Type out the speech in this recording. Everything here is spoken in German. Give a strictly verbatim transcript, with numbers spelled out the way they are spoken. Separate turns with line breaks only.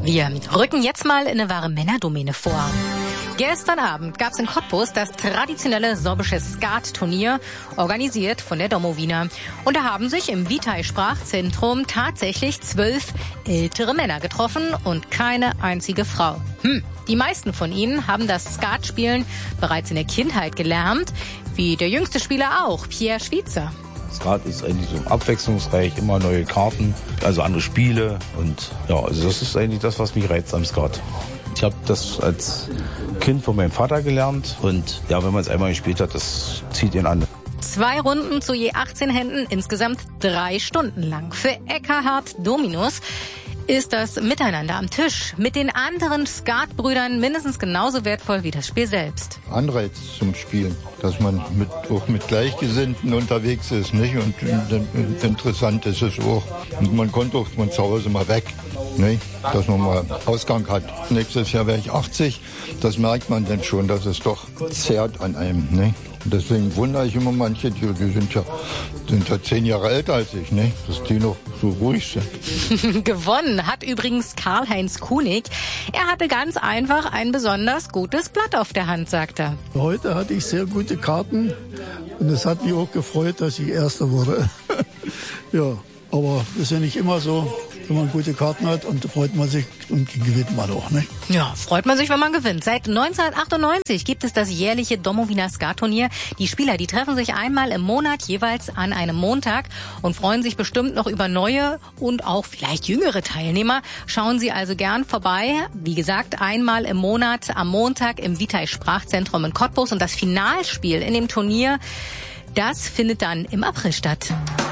Wir rücken jetzt mal in eine wahre Männerdomäne vor. Gestern Abend gab es in Cottbus das traditionelle sorbische Skat-Turnier, organisiert von der Domowiner. Und da haben sich im Vitai-Sprachzentrum tatsächlich zwölf ältere Männer getroffen und keine einzige Frau. Hm, die meisten von ihnen haben das Skatspielen bereits in der Kindheit gelernt, wie der jüngste Spieler auch, Pierre Schwitzer.
Skat ist eigentlich so abwechslungsreich, immer neue Karten, also andere Spiele. Und ja, also das ist eigentlich das, was mich reizt am Skat. Ich habe das als Kind von meinem Vater gelernt und ja, wenn man es einmal gespielt hat, das zieht ihn an.
Zwei Runden zu je achtzehn Händen, insgesamt drei Stunden lang. Für Eckhard Dominus ist das Miteinander am Tisch mit den anderen Skatbrüdern mindestens genauso wertvoll wie das Spiel selbst.
Anreiz zum Spielen, dass man mit, auch mit Gleichgesinnten unterwegs ist, nicht? Und, und interessant ist es auch. Und man kommt auch von zu Hause mal weg, nicht? Dass man mal Ausgang hat. Nächstes Jahr werde ich achtzig, das merkt man dann schon, dass es doch zerrt an einem, nicht? Und deswegen wundere ich immer manche, die, die sind ja sind ja zehn Jahre älter als ich, ne? Dass die noch so ruhig sind.
Gewonnen hat übrigens Karl-Heinz Kunig. Er hatte ganz einfach ein besonders gutes Blatt auf der Hand, sagt er.
Heute hatte ich sehr gute Karten und es hat mich auch gefreut, dass ich Erster wurde. Ja, aber das ist ja nicht immer so. Wenn man gute Karten hat, und freut man sich und gewinnt man auch, ne?
Ja, freut man sich, wenn man gewinnt. Seit neunzehnhundertachtundneunzig gibt es das jährliche Domowiner Skat-Turnier. Die Spieler, die treffen sich einmal im Monat, jeweils an einem Montag und freuen sich bestimmt noch über neue und auch vielleicht jüngere Teilnehmer. Schauen Sie also gern vorbei. Wie gesagt, einmal im Monat am Montag im Vitai-Sprachzentrum in Cottbus. Und das Finalspiel in dem Turnier, das findet dann im April statt.